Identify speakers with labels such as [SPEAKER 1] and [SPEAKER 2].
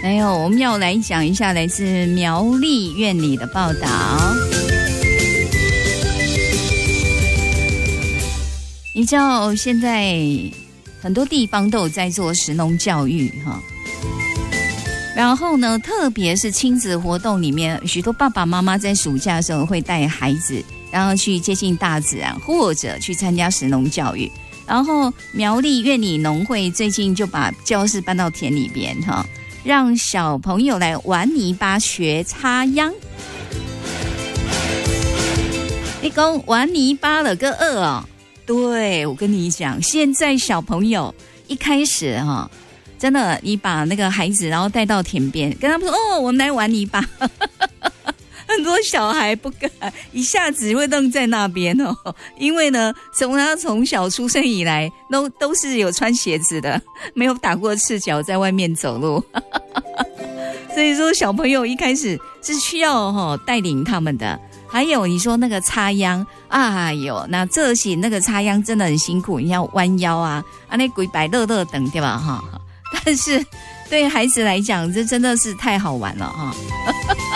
[SPEAKER 1] 没有，我们要来讲一下来自苗栗苑里的报道。你知道现在很多地方都有在做食农教育哈，然后呢，特别是亲子活动里面，许多爸爸妈妈在暑假的时候会带孩子，然后去接近大自然，或者去参加食农教育。然后苗栗苑里农会最近就把教室搬到田里边哈，让小朋友来玩泥巴学插秧。你讲玩泥巴了个二哦，对，我跟你讲，现在小朋友一开始哈，真的，你把那个孩子然后带到田边，跟他们说哦，我们来玩泥巴。很多小孩不敢，一下子会愣在那边哦，因为呢，他从小出生以来都是有穿鞋子的，没有打过赤脚在外面走路，所以说小朋友一开始是需要带领他们的。还有你说那个插秧，哎呦，那这些那个插秧真的很辛苦，你要弯腰啊，那鬼摆乐乐等对吧哈？但是对孩子来讲，这真的是太好玩了哈。